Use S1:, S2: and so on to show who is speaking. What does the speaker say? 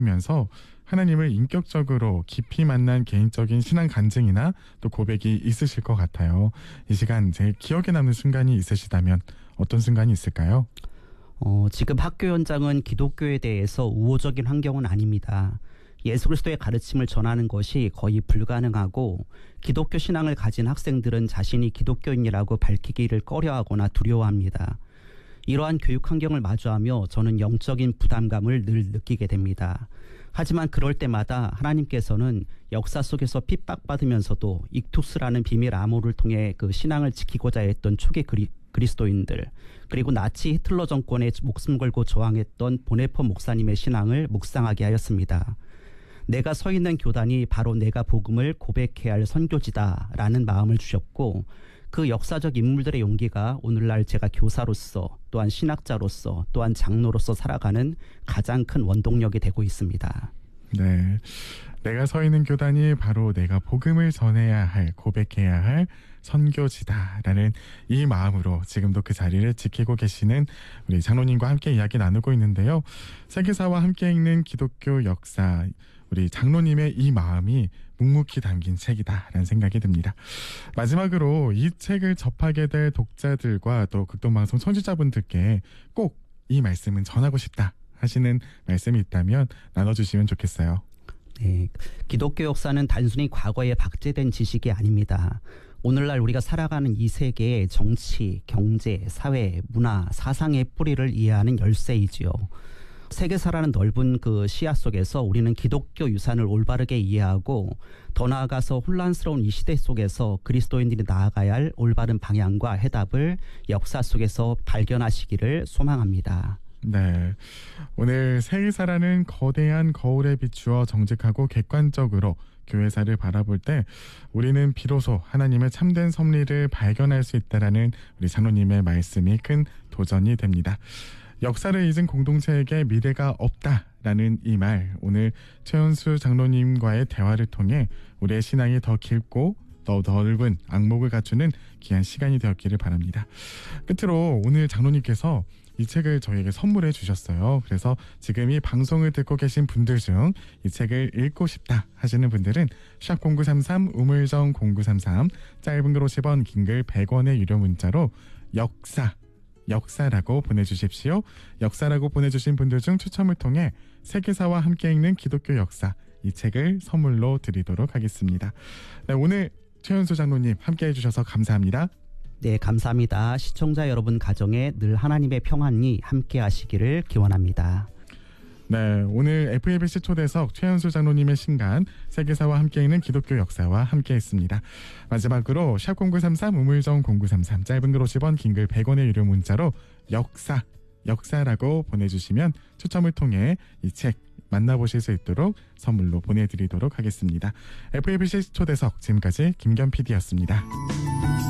S1: 면서 하나님을 인격적으로 깊이 만난 개인적인 신앙 간증이나 또 고백이 있으실 것 같아요. 이 시간 제일 기억에 남는 순간이 있으시다면 어떤 순간이 있을까요?
S2: 지금 학교 현장은 기독교에 대해서 우호적인 환경은 아닙니다. 예수 그리스도의 가르침을 전하는 것이 거의 불가능하고 기독교 신앙을 가진 학생들은 자신이 기독교인이라고 밝히기를 꺼려하거나 두려워합니다. 이러한 교육 환경을 마주하며 저는 영적인 부담감을 늘 느끼게 됩니다. 하지만 그럴 때마다 하나님께서는 역사 속에서 핍박받으면서도 익투스라는 비밀 암호를 통해 그 신앙을 지키고자 했던 초기 그리스도인들, 그리고 나치 히틀러 정권에 목숨 걸고 저항했던 보네퍼 목사님의 신앙을 묵상하게 하였습니다. 내가 서 있는 교단이 바로 내가 복음을 고백해야 할 선교지다라는 마음을 주셨고, 그 역사적 인물들의 용기가 오늘날 제가 교사로서, 또한 신학자로서, 또한 장로로서 살아가는 가장 큰 원동력이 되고 있습니다.
S1: 네, 내가 서 있는 교단이 바로 내가 복음을 전해야 할, 고백해야 할 선교지다라는 이 마음으로 지금도 그 자리를 지키고 계시는 우리 장로님과 함께 이야기 나누고 있는데요. 세계사와 함께 읽는 기독교 역사, 우리 장로님의 이 마음이 묵묵히 담긴 책이다라는 생각이 듭니다. 마지막으로 이 책을 접하게 될 독자들과 또 극동방송 청취자분들께 꼭 이 말씀은 전하고 싶다 하시는 말씀이 있다면 나눠주시면 좋겠어요.
S2: 네, 기독교 역사는 단순히 과거에 박제된 지식이 아닙니다. 오늘날 우리가 살아가는 이 세계의 정치, 경제, 사회, 문화, 사상의 뿌리를 이해하는 열쇠이지요. 세계사라는 넓은 그 시야 속에서 우리는 기독교 유산을 올바르게 이해하고 더 나아가서 혼란스러운 이 시대 속에서 그리스도인들이 나아가야 할 올바른 방향과 해답을 역사 속에서 발견하시기를 소망합니다.
S1: 네, 오늘 세계사라는 거대한 거울에 비추어 정직하고 객관적으로 교회사를 바라볼 때 우리는 비로소 하나님의 참된 섭리를 발견할 수 있다라는 우리 장로님의 말씀이 큰 도전이 됩니다. 역사를 잊은 공동체에게 미래가 없다라는 이 말, 오늘 최은수 장로님과의 대화를 통해 우리의 신앙이 더 깊고 더 넓은 안목을 갖추는 귀한 시간이 되었기를 바랍니다. 끝으로 오늘 장로님께서 이 책을 저희에게 선물해 주셨어요. 그래서 지금 이 방송을 듣고 계신 분들 중 이 책을 읽고 싶다 하시는 분들은 샵0933 우물정 0933 짧은 글 50원, 긴 글 100원의 유료 문자로 역사라고 보내주십시오. 역사라고 보내주신 분들 중 추첨을 통해 세계사와 함께 읽는 기독교 역사, 이 책을 선물로 드리도록 하겠습니다. 네, 오늘 최은수 장로님 함께 해주셔서 감사합니다.
S2: 네, 감사합니다. 시청자 여러분 가정에 늘 하나님의 평안이 함께 하시기를 기원합니다.
S1: 네, 오늘 FABC 초대석 최은수 장로님의 신간 세계사와 함께 있는 기독교 역사와 함께 했습니다. 마지막으로 샵0933 우물정 0933 짧은 글 50원, 긴 글 100원의 유료 문자로 역사라고 보내주시면 추첨을 통해 이 책 만나보실 수 있도록 선물로 보내드리도록 하겠습니다. FABC 초대석 지금까지 김견 PD였습니다.